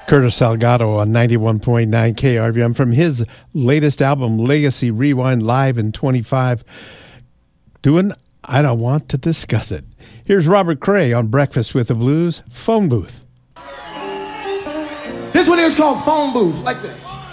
Curtis Salgado on 91.9 KRVM from his latest album, Legacy Rewind, live in 25, doing I Don't Want to Discuss It. Here's Robert Cray on Breakfast with the Blues, Phone Booth. This one here is called Phone Booth, like this.